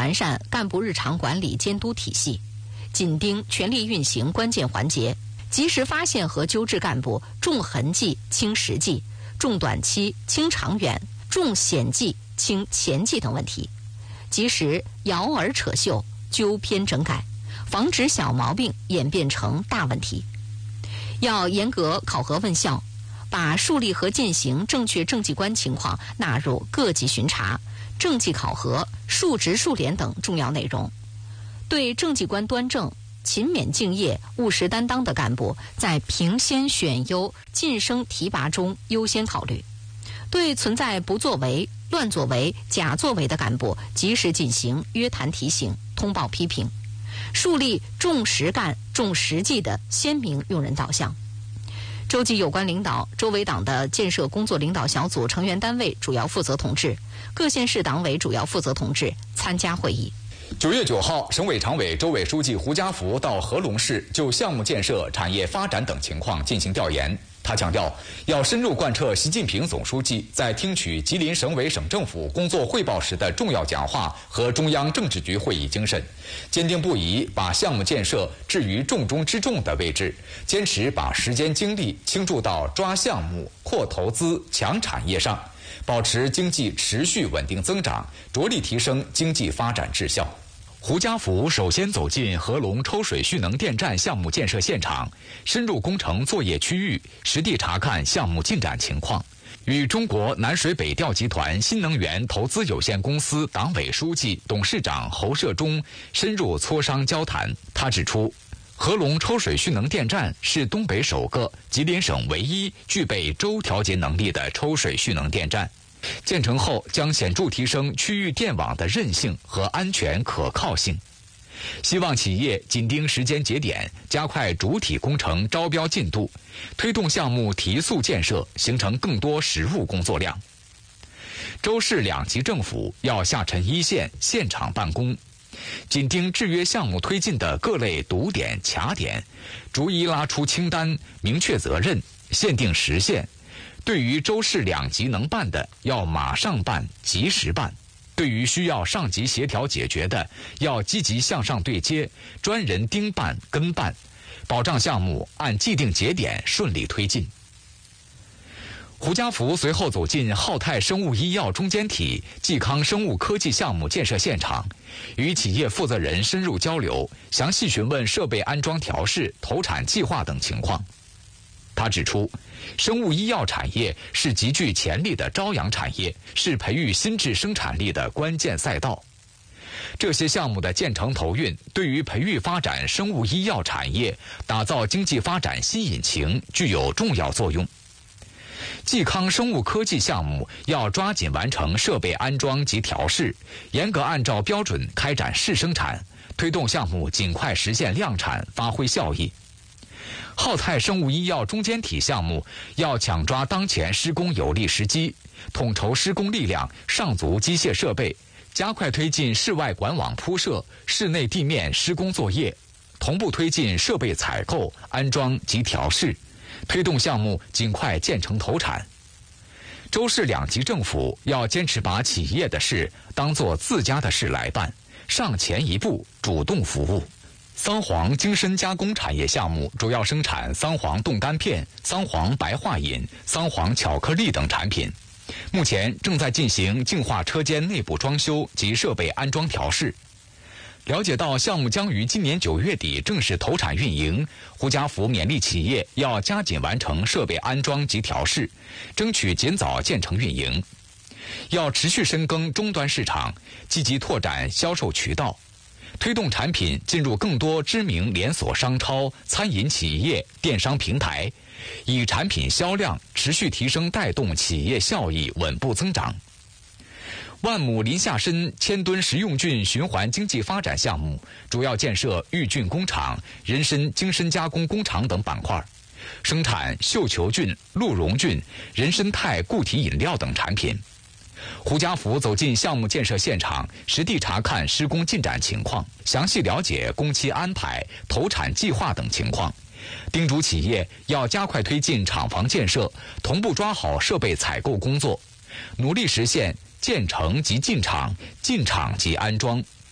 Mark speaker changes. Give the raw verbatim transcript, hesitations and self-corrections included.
Speaker 1: 完善干部日常管理监督体系，紧盯全力运行关键环节，及时发现和纠治干部重痕迹轻实际、重短期轻长远、重险迹轻前迹等问题，及时摇饵扯袖、纠偏整改，防止小毛病演变成大问题。要严格考核问效，把树立和践行正确政绩观情况纳入各级巡查、政绩考核、述职述联等重要内容。对政绩观端正、勤勉敬业、务实担当的干部，在评先选优、晋升提拔中优先考虑；对存在不作为、乱作为、假作为的干部，及时进行约谈提醒、通报批评，树立重实干、重实际的鲜明用人导向。州级有关领导、州委党的建设工作领导小组成员单位主要负责同志、各县市党委主要负责同志参加会议。
Speaker 2: 九月九号，省委常委、州委书记胡家福到合龙市就项目建设、产业发展等情况进行调研。他强调，要深入贯彻习近平总书记在听取吉林省委省政府工作汇报时的重要讲话和中央政治局会议精神，坚定不移把项目建设置于重中之重的位置，坚持把时间精力倾注到抓项目、扩投资、强产业上，保持经济持续稳定增长，着力提升经济发展质效。胡家福首先走进合龙抽水蓄能电站项目建设现场，深入工程作业区域，实地查看项目进展情况，与中国南水北调集团新能源投资有限公司党委书记、董事长侯涉忠深入磋商交谈。他指出，合龙抽水蓄能电站是东北首个、吉林省唯一具备州调节能力的抽水蓄能电站。建成后将显著提升区域电网的韧性和安全可靠性。希望企业紧盯时间节点，加快主体工程招标进度，推动项目提速建设，形成更多实务工作量。州市两级政府要下沉一线，现场办公，紧盯制约项目推进的各类堵点、卡点，逐一拉出清单，明确责任，限定时限。对于州市两级能办的，要马上办、及时办；对于需要上级协调解决的，要积极向上对接，专人盯办、跟办，保障项目按既定节点顺利推进。胡家福随后走进浩泰生物医药中间体嵇康生物科技项目建设现场，与企业负责人深入交流，详细询问设备安装调试、投产计划等情况。他指出，生物医药产业是极具潜力的朝阳产业，是培育新质生产力的关键赛道。这些项目的建成投运，对于培育发展生物医药产业、打造经济发展新引擎具有重要作用。嵇康生物科技项目要抓紧完成设备安装及调试，严格按照标准开展试生产，推动项目尽快实现量产，发挥效益。浩泰生物医药中间体项目要抢抓当前施工有利时机，统筹施工力量，上足机械设备，加快推进室外管网铺设、室内地面施工作业，同步推进设备采购、安装及调试，推动项目尽快建成投产。州市两级政府要坚持把企业的事当作自家的事来办，上前一步，主动服务。桑黄精深加工产业项目主要生产桑黄冻干片、桑黄白化饮、桑黄巧克力等产品，目前正在进行净化车间内部装修及设备安装调试。了解到项目将于今年九月底正式投产运营，胡家福勉励企业要加紧完成设备安装及调试，争取尽早建成运营。要持续深耕终端市场，积极拓展销售渠道，推动产品进入更多知名连锁商超、餐饮企业、电商平台，以产品销量持续提升带动企业效益稳步增长。万亩林下深千吨食用菌循环经济发展项目主要建设育菌工厂、人参精深加工工厂等板块，生产绣球菌、鹿茸菌、人参肽固体饮料等产品。胡家福走进项目建设现场，实地查看施工进展情况，详细了解工期安排、投产计划等情况，叮嘱企业要加快推进厂房建设，同步抓好设备采购工作，努力实现建成即进场、进场即安装。